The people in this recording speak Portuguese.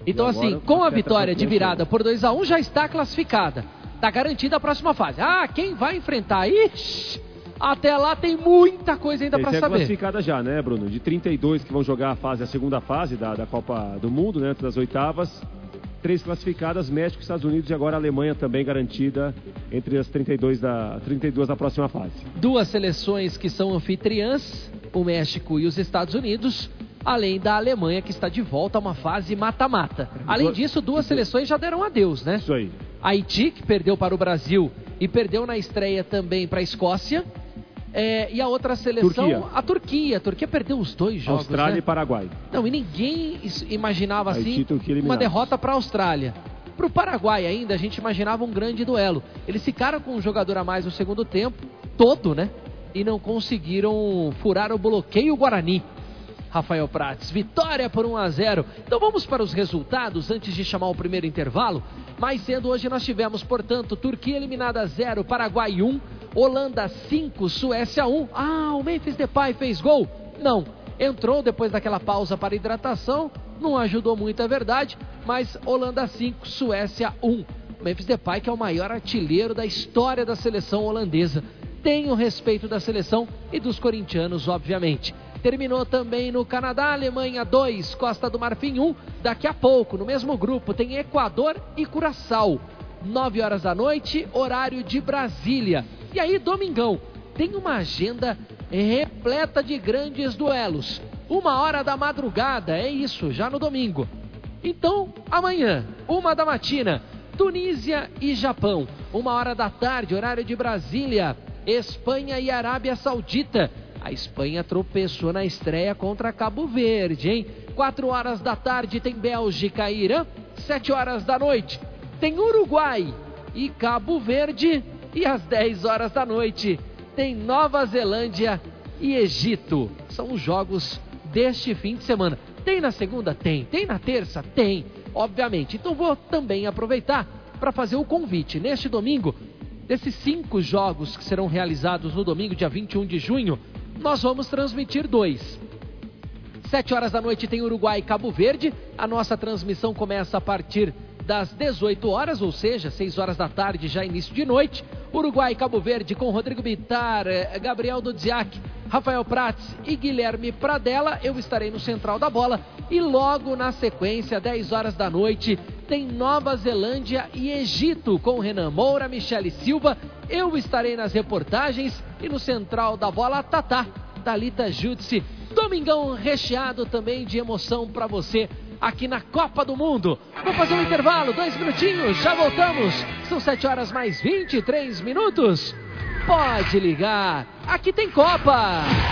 Então assim, com a vitória de virada por 2-1 já está classificada. Está garantida a próxima fase. Ah, quem vai enfrentar? Ixi, até lá tem muita coisa ainda para saber. Classificada já, né, Bruno? De 32 que vão jogar a segunda fase da Copa do Mundo, né, das oitavas. 3 classificadas, México, Estados Unidos e agora a Alemanha também garantida entre as 32 da próxima fase. 2 seleções que são anfitriãs, o México e os Estados Unidos, além da Alemanha que está de volta a uma fase mata-mata. Além disso, 2 seleções já deram adeus, né? Isso aí. Haiti, que perdeu para o Brasil e perdeu na estreia também para a Escócia. E a outra seleção, a Turquia. A Turquia perdeu os 2 jogos, Austrália, né? e Paraguai. Não, e ninguém imaginava Haiti, assim uma derrota para a Austrália. Para o Paraguai ainda, a gente imaginava um grande duelo. Eles ficaram com um jogador a mais no segundo tempo, todo, né? E não conseguiram furar o bloqueio Guarani. Rafael Prates, vitória por 1-0. Então vamos para os resultados antes de chamar o primeiro intervalo. Mais cedo hoje nós tivemos, portanto, Turquia eliminada 0, Paraguai 1, Holanda 5, Suécia 1. Ah, o Memphis Depay fez gol? Não, entrou depois daquela pausa para hidratação, não ajudou muito, é verdade, mas Holanda 5, Suécia 1. Memphis Depay, que é o maior artilheiro da história da seleção holandesa. Tem o respeito da seleção e dos corintianos, obviamente. Terminou também no Canadá, Alemanha 2, Costa do Marfim 1. Daqui a pouco, no mesmo grupo, tem Equador e Curaçao. 9 horas da noite, horário de Brasília. E aí, domingão, tem uma agenda repleta de grandes duelos. 1h da madrugada, é isso, já no domingo. Então, amanhã, 1 da matina, Tunísia e Japão. 1h da tarde, horário de Brasília, Espanha e Arábia Saudita. A Espanha tropeçou na estreia contra Cabo Verde, hein? 4 horas da tarde tem Bélgica e Irã. 7 horas da noite tem Uruguai e Cabo Verde. E às 10 horas da noite tem Nova Zelândia e Egito. São os jogos deste fim de semana. Tem na segunda? Tem. Tem na terça? Tem, obviamente. Então vou também aproveitar para fazer o convite. Neste domingo, desses 5 jogos que serão realizados no domingo, dia 21 de junho, nós vamos transmitir 2. 7 horas da noite tem Uruguai e Cabo Verde. A nossa transmissão começa a partir das 18 horas, ou seja, 6 horas da tarde, já início de noite. Uruguai e Cabo Verde com Rodrigo Bittar, Gabriel Dudziak, Rafael Prates e Guilherme Pradella. Eu estarei no Central da Bola. E logo na sequência, 10 horas da noite, tem Nova Zelândia e Egito com Renan Moura, Michele Silva. Eu estarei nas reportagens e no Central da Bola, Tatá, Thalita Jutsi. Domingão recheado também de emoção para você aqui na Copa do Mundo. Vou fazer um intervalo, 2 minutinhos, já voltamos. São 7 horas mais 23 minutos. Pode ligar, aqui tem Copa.